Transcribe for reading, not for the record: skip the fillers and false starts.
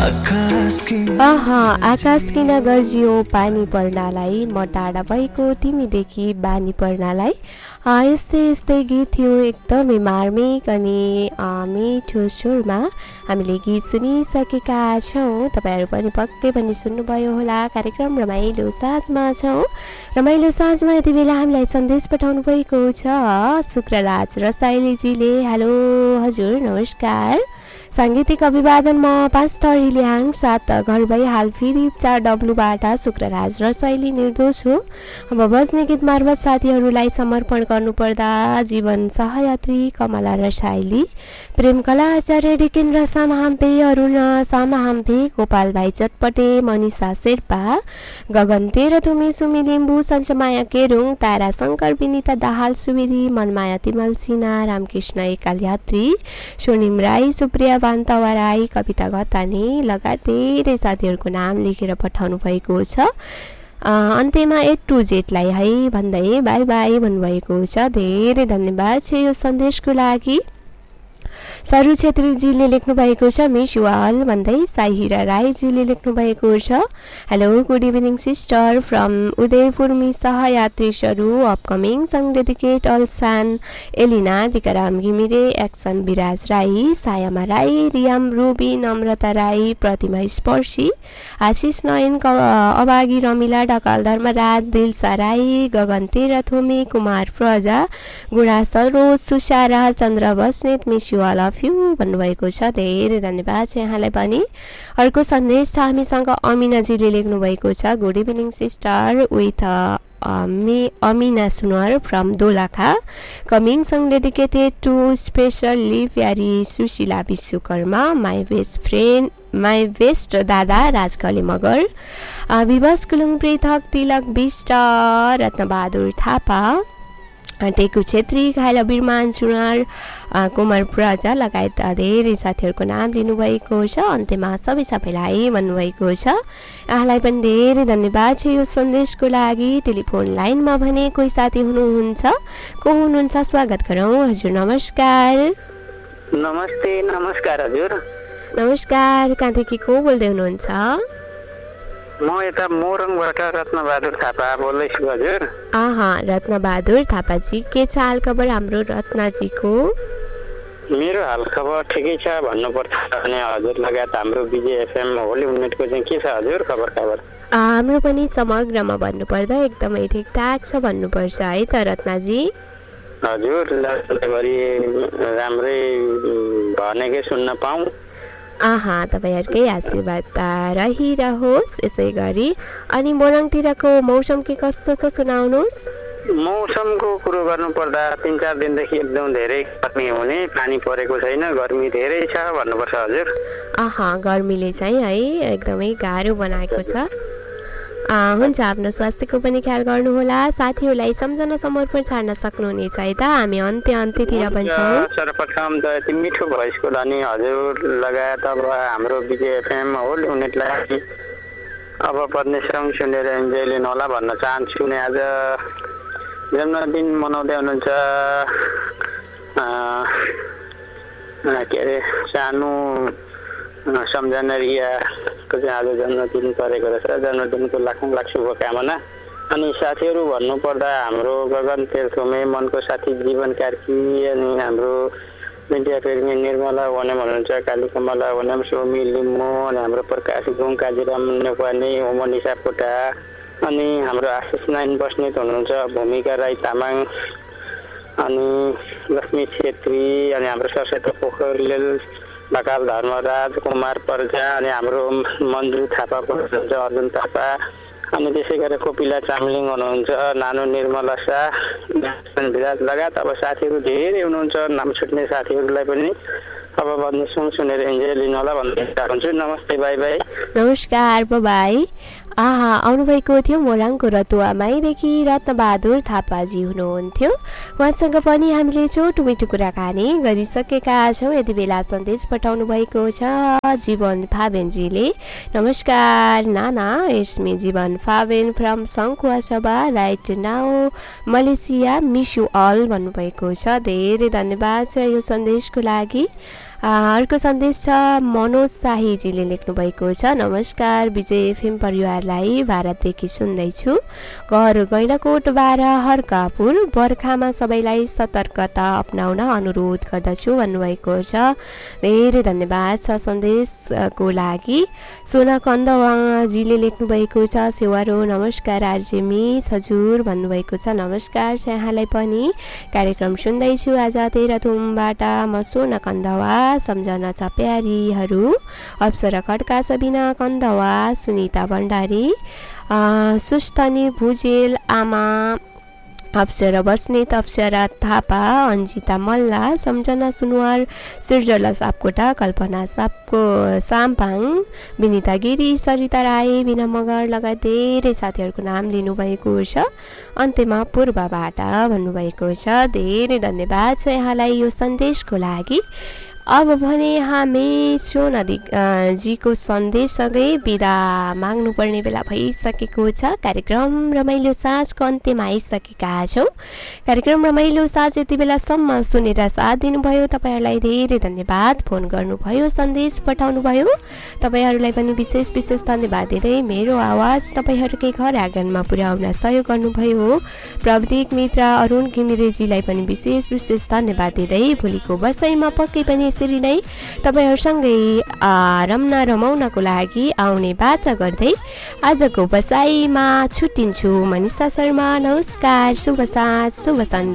आकाश किन गर्जियो पानी पर्नलाई, म टाढा भएको तिमीदेखि बानी पर्नलाई। यस्तै यस्तै गीत थियो, एकदमै मार्मिक अनि मिठो स्वरमा हामीले गीत सुनिसकेका छौँ। तपाईँहरू पनि पक्कै पनि सुन्नुभयो होला। कार्यक्रम रमाइलो साँझमा छौँ। रमाइलो साँझमा यति बेला हामीलाई सन्देश पठाउनु भएको छ शुक्रराज रसाइलीजीले। हेलो हजुर, नमस्कार। साङ्गीतिक अभिवादनमा 5 थरी ल्याङ 7 घर भई हाल फेरि 4 डब्लुबाट शुक्रराज रसाइली निर्दोष हो। अब बज्ने गीत मार्फत साथीहरूलाई समर्पण गर्नुपर्दा जीवन सहयात्री कमला रसाइली, प्रेम कला आचार्य डिकेन्द्र सामाहाम्पे, अरुण सामाहाम्पे, गोपाल भाइ चटपटे, मनिषा शेर्पा, गगन तेह्रथुमी, सुमी लिम्बू, सञ्चमाया केरुङ, तारा शङ्कर, विनिता दाहाल सुवेदी, मनमाया तिमल सिन्हा, रामकृष्ण एकाल यात्री, स्वर्णिम राई, सुप्रिया बान्तवा राई, कविता घतानी लगायत धेरै साथीहरूको नाम लेखेर पठाउनु भएको छ। अन्त्यमा A to Z लाई है भन्दै बाई बाई भन्नुभएको छ। धेरै धन्यवाद छ यो सन्देशको लागि। सरु छेत्रीजीले लेख्नु भएको छ मिस यु अल भन्दै। साहिरा राईजीले लेख्नु भएको छ hello good evening sister from Udaipur me सहयात्री सरु अपकमिङ सङ डेडिकेट अल सान एलिना टिकाराम घिमिरे एक्सन विराज राई, सायामा राई, रियाम रुबी, नम्रता राई, प्रतिमा स्पर्शी, आशिष नयन, अभागी रमिला, ढकाल धर्मराज, दिलसा राई, गगन तेह्रथुमी, कुमार प्रजा, गुणा सरोज, सुषारा, चन्द्र Basnet, miss you all of you भन्नुभएको छ। धेरै धन्यवाद छ यहाँलाई पनि। अर्को सन्देश छ हामीसँग अमिनाजीले लेख्नु भएको छ good evening sister with Amina सुनर from दोलाखा coming song dedicated to specially प्यारी सुशीला विश्वकर्मा, माई बेस्ट दादा राजकले मगर, विवश कुलुङ, पृथक, तिलक विष्ट, रत्नबहादुर थापा, टेकु छेत्री, घाइला बिरमान सुनार, कुमार प्रजा लगायत धेरै साथीहरूको नाम लिनुभएको छ। अन्त्यमा सबैलाई भन्नुभएको छ। यहाँलाई पनि धेरै धन्यवाद छ यो सन्देशको लागि। टेलिफोन लाइनमा भने कोही साथी हुनुहुन्छ, को हुनुहुन्छ स्वागत गरौँ। हजुर नमस्कार। नमस्ते। नमस्कार हजुर। नमस्कार। कहाँदेखि को बोल्दै हुनुहुन्छ? म यता मोरङबाट रत्नबहादुर थापा बोल्दैछु हजुर। रत्नबहादुर थापाजी, के छ हाल खबर हाम्रो रत्नाजीको? मेरो हाल खबर ठिकै छ भन्नुपर्छ भने हजुर लगायत हाम्रो विजय एफएम होली युनिटको चाहिँ के छ हजुर खबर? हाम्रो पनि समग्रमा भन्नुपर्दा एकदमै ठिकठाक छ भन्नुपर्छ है त रत्नाजी। हजुर सधैँभरि राम्रै भनेकै सुन्न पाऊँ। तपाईँहरूकै आशीर्वाद रहिरहोस् यसै गरी। अनि मोरङतिरको मौसम के कस्तो छ सुनाउनुहोस्। मौसमको कुरो गर्नुपर्दा 3-4 दिनदेखि एकदम धेरै गर्मी हुने, पानी परेको छैन, गर्मी धेरै छ भन्नुपर्छ हजुर। गर्मीले चाहिँ है एकदमै गाह्रो बनाएको छ। हुन्छ, आफ्नो स्वास्थ्यको पनि ख्याल गर्नुहोला। साथीहरूलाई सम्झना समर्पण छाड्न सक्नुहुनेछ है त। हामी अन्त्यतिर पनि छौँ। सर्वप्रथम त यति मिठो भोइसको धनी हजुर लगायत अब हाम्रो विजय एफएम होल युनिटलाई अब पद्मेश्वरम सुनेर इन्जोय लिनु होला भन्न चाहन्छु। नि आज जन्मदिन मनाउँदै हुनुहुन्छ के अरे सानो सम्झना रियाको चाहिँ आज जन्मदिन परेको रहेछ। जन्मदिनको लाखौँ लाख शुभकामना। अनि साथीहरू भन्नुपर्दा हाम्रो गगन तेर्थुमे, मनको साथी जीवन कार्की, अनि हाम्रो मिडिया प्रेमी निर्मला वनम हुनुहुन्छ, काली कमला वनम, सोमी लिम्बू, अनि हाम्रो प्रकाश गुङ, काजीराम नेपानी, ओमनिसा पोटा, अनि हाम्रो आशिष नाइन बस्नेत हुनुहुन्छ, भूमिका राई तामाङ, अनि लक्ष्मी छेत्री, अनि हाम्रो सरस्वती पोखरेल, ढकाल धर्मराज, कुमार प्रजा, अनि हाम्रो मन्जु थापा हुनुहुन्छ, अर्जुन थापा, अनि त्यसै गरेर कोपिला चामलिङ हुनुहुन्छ, नानो निर्मला शाह, विराज लगायत अब साथीहरू धेरै हुनुहुन्छ। नाम छुट्ने साथीहरूलाई पनि अब भन्ने सुनेर इन्जोय लिनु होला भन्दै चाहन्छु। नमस्ते, बाई बाई। नमस्कार, बाई। आउनुभएको थियो मोरङको रतुवामाईदेखि रत्नबहादुर थापाजी हुनुहुन्थ्यो। उहाँसँग पनि हामीले छोटो मिठो कुराकानी गरिसकेका छौँ। यति बेला सन्देश पठाउनु भएको छ जीवन फाबेनजीले। नमस्कार नाना, इट्स मी जीवन फाबेन फ्रम सङ्खुवा सभा right now Malaysia, miss you all भन्नुभएको छ। धेरै धन्यवाद छ यो सन्देशको लागि। अर्को सन्देश छ मनोज शाहीजीले लेख्नुभएको छ, नमस्कार विजय एफएम परिवारलाई भारतदेखि सुन्दैछु। घर गैलाकोट 12 हर्कापुर, बर्खामा सबैलाई सतर्कता अपनाउन अनुरोध गर्दछु भन्नुभएको छ। धेरै धन्यवाद छ सन्देशको लागि। सोना कन्दवाजीले लेख्नुभएको छ, सेवारो नमस्कार आरजे मिस हजुर भन्नुभएको छ। नमस्कार यहाँलाई पनि, कार्यक्रम सुन्दैछु आज तेह्रथुमबाट म सोना कन्दवा, सम्झना छ प्यारीहरू अप्सरा खड्का, सबिना कन्दवा, सुनिता भण्डारी, सुस्तनी भुजेल, आमा अप्सरा बस्नेत, अप्सरा थापा, अन्जिता मल्ला, सम्झना सुनुवार, सिर्जला सापकोटा, कल्पना साम्पाङ, विनिता गिरी, सरिता राई, बिना मगर लगायत धेरै साथीहरूको नाम लिनुभएको छ। अन्त्यमा पूर्वबाट भन्नुभएको छ। धेरै धन्यवाद छ यहाँलाई यो सन्देशको लागि। अब भने हामी सोना जीको सन्देशसँगै बिदा माग्नुपर्ने बेला भइसकेको छ। कार्यक्रम रमाइलो साँझको अन्त्यमा आइसकेका छौँ। कार्यक्रम रमाइलो साँझ यति बेलासम्म सुनेर साथ दिनुभयो तपाईँहरूलाई धेरै धन्यवाद। फोन गर्नुभयो, सन्देश पठाउनुभयो, तपाईँहरूलाई पनि विशेष विशेष धन्यवाद दिँदै मेरो आवाज तपाईँहरूकै घर आँगनमा पुर्याउन सहयोग गर्नुभयो प्राविधिक मित्र अरुण घिमिरेजीलाई पनि विशेष विशेष धन्यवाद दिँदै भोलिको बसाइमा पक्कै पनि यसरी नै तपाईँहरूसँगै रमाउनको लागि आउने बाचा गर्दै आजको बसाइमा छुट्टिन्छु। मनिषा शर्मा, नमस्कार, शुभ साँझ, शुभ सन्ध्या।